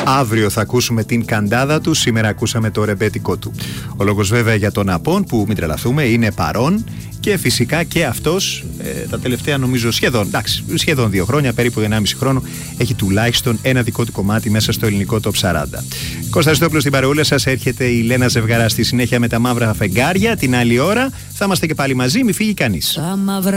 Αύριο θα ακούσουμε την καντάδα του, σήμερα ακούσαμε το ρεμπέτικο του. Ο λόγος βέβαια για τον Απόν, που μην τρελαθούμε, είναι παρόν και φυσικά και αυτός τα τελευταία νομίζω σχεδόν 2 χρόνια, περίπου 1,5 χρόνο, έχει τουλάχιστον ένα δικό του κομμάτι μέσα στο ελληνικό Top 40. Κώστας Στόπουλος στην παρεούλα σας, έρχεται η Λένα Ζευγαρά στη συνέχεια με τα μαύρα φεγγάρια. Την άλλη ώρα θα είμαστε και πάλι μαζί, μη φύγει κανείς.